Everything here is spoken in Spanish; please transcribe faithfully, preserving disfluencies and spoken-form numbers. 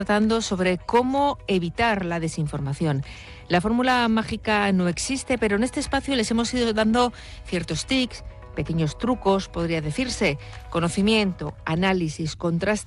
Tratando sobre cómo evitar la desinformación. La fórmula mágica no existe, pero en este espacio les hemos ido dando ciertos tics, pequeños trucos, podría decirse, conocimiento, análisis, contraste.